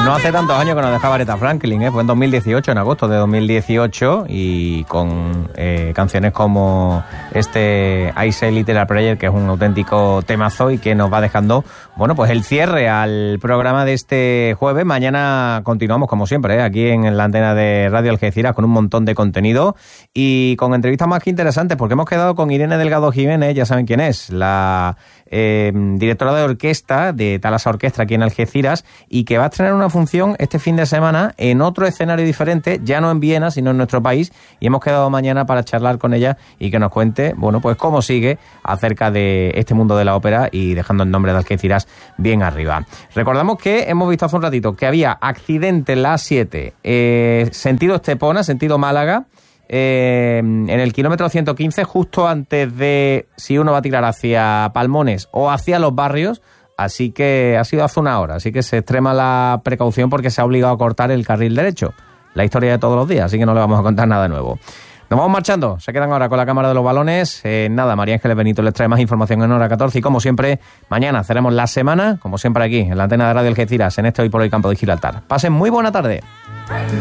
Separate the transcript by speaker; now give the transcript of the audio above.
Speaker 1: No hace tantos años que nos dejaba Aretha Franklin, fue en 2018, en agosto de 2018, y con canciones como I Say Little Prayer, que es un auténtico temazo y que nos va dejando, bueno, pues el cierre al programa de este jueves. Mañana continuamos, como siempre, aquí en la antena de Radio Algeciras con un montón de contenido y con entrevistas más que interesantes, porque hemos quedado con Irene Delgado Jiménez, ya saben quién es, la directora de orquesta de Thalassa Orquestra aquí en Algeciras, y que va a estrenar una función este fin de semana en otro escenario diferente, ya no en Viena, sino en nuestro país, y hemos quedado mañana para charlar con ella y que nos cuente, bueno, pues cómo sigue acerca de este mundo de la ópera y dejando el nombre de Algeciras bien arriba. Recordamos que hemos visto hace un ratito que había accidente en la A7, sentido Estepona, sentido Málaga, en el kilómetro 115, justo antes de si uno va a tirar hacia Palmones o hacia Los Barrios, así que ha sido hace una hora, así que se extrema la precaución porque se ha obligado a cortar el carril derecho. La historia de todos los días, así que no le vamos a contar nada nuevo. Nos vamos marchando, se quedan ahora con la cámara de los balones. Nada, María Ángeles Benito les trae más información en hora 14 y como siempre, mañana cerramos la semana, como siempre aquí, en la antena de Radio Algeciras, en este Hoy por Hoy Campo de Gibraltar. Pasen muy buena tarde.